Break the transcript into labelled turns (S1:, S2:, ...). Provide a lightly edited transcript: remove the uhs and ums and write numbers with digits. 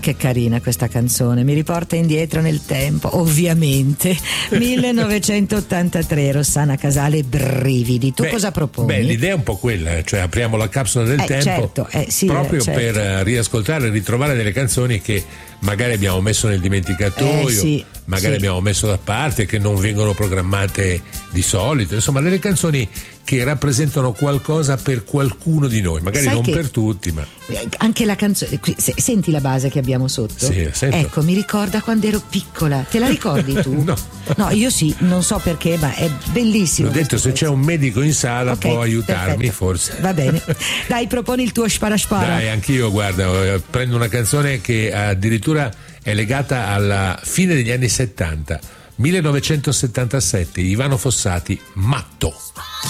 S1: che carina questa canzone, mi riporta indietro nel tempo, ovviamente. 1983, Rossana Casale, brividi. Tu cosa proponi?
S2: L'idea è un po' quella, cioè apriamo la capsula del tempo,
S1: certo, sì,
S2: proprio
S1: certo,
S2: per riascoltare e ritrovare delle canzoni che magari abbiamo messo nel dimenticatoio,
S1: sì,
S2: magari abbiamo messo da parte, che non vengono programmate di solito, insomma delle canzoni che rappresentano qualcosa per qualcuno di noi, magari non per tutti, ma
S1: anche la canzone, senti la base che abbiamo sotto?
S2: Sì, sento.
S1: Ecco, mi ricorda quando ero piccola, te la ricordi tu? No, io sì, non so perché, ma è bellissimo.
S2: Ho detto, se c'è un medico in sala può aiutarmi,
S1: perfetto.
S2: forse.
S1: Va bene, dai, proponi il tuo spara.
S2: Dai, anch'io, guarda, prendo una canzone che addirittura è legata alla fine degli anni 70, 1977, Ivano Fossati, Matto.